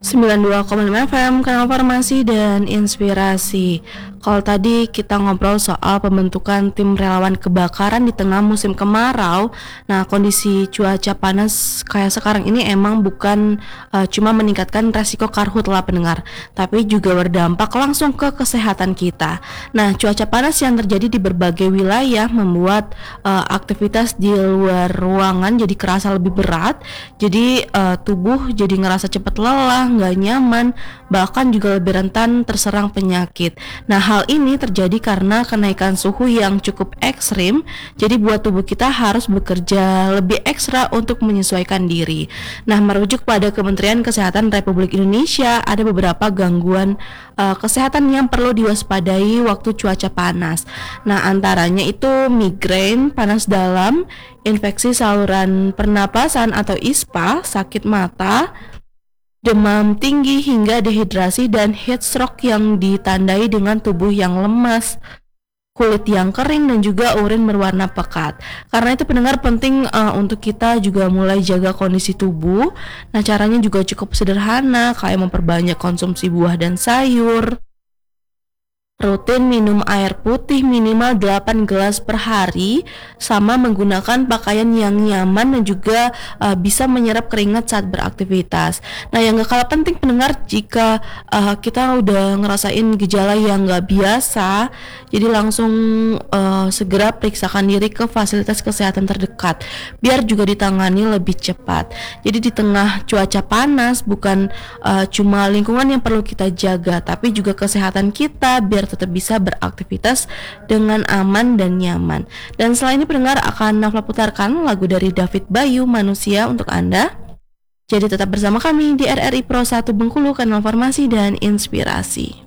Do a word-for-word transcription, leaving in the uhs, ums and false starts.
sembilan puluh dua koma lima F M, Kanal Farmasi dan Inspirasi. Kalau tadi kita ngobrol soal pembentukan tim relawan kebakaran di tengah musim kemarau. Nah, kondisi cuaca panas kayak sekarang ini emang bukan uh, cuma meningkatkan resiko karhutlah pendengar, tapi juga berdampak langsung ke kesehatan kita. Nah, cuaca panas yang terjadi di berbagai wilayah membuat uh, aktivitas di luar ruangan jadi kerasa lebih berat. Jadi uh, tubuh jadi ngerasa cepat lelah, nggak nyaman, bahkan juga lebih rentan terserang penyakit. Nah, hal ini terjadi karena kenaikan suhu yang cukup ekstrim, jadi buat tubuh kita harus bekerja lebih ekstra untuk menyesuaikan diri. Nah, merujuk pada Kementerian Kesehatan Republik Indonesia, ada beberapa gangguan uh, kesehatan yang perlu diwaspadai waktu cuaca panas. Nah, antaranya itu migrain, panas dalam, infeksi saluran pernapasan atau ISPA, sakit mata, demam tinggi hingga dehidrasi dan heat stroke yang ditandai dengan tubuh yang lemas, kulit yang kering dan juga urin berwarna pekat. Karena itu pendengar penting uh, untuk kita juga mulai jaga kondisi tubuh. Nah, caranya juga cukup sederhana, kayak memperbanyak konsumsi buah dan sayur, rutin minum air putih minimal delapan gelas per hari, sama menggunakan pakaian yang nyaman dan juga uh, bisa menyerap keringat saat beraktivitas. Nah, yang gak kalah penting pendengar, jika uh, kita udah ngerasain gejala yang gak biasa, jadi langsung uh, segera periksakan diri ke fasilitas kesehatan terdekat biar juga ditangani lebih cepat. Jadi di tengah cuaca panas bukan uh, cuma lingkungan yang perlu kita jaga, tapi juga kesehatan kita biar tetap bisa beraktivitas dengan aman dan nyaman. Dan setelah ini pendengar akan Nafla putarkan lagu dari David Bayu, Manusia, untuk Anda. Jadi tetap bersama kami di R R I Pro satu Bengkulu, Kanal Farmasi dan Inspirasi.